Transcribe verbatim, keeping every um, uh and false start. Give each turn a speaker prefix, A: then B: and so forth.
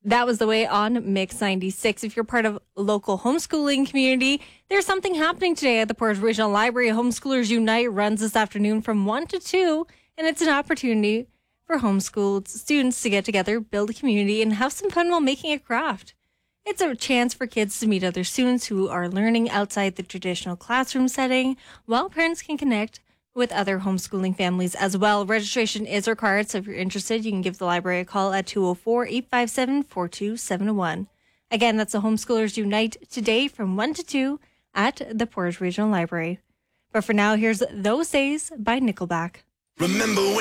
A: That was The Way on Mix ninety-six. If you're part of a local homeschooling community, there's something happening today at the Portage Regional Library. Homeschoolers Unite runs this afternoon from one to two, and it's an opportunity for homeschooled students to get together, build a community, and have some fun while making a craft. It's a chance for kids to meet other students who are learning outside the traditional classroom setting, while parents can connect with other homeschooling families as well. Registration is required, so if you're interested, you can give the library a call at two oh four, eight five seven, four two seven one. Again, that's the Homeschoolers Unite today from one to two at the Portage Regional Library. But for now, here's Those Days by Nickelback.
B: Remember when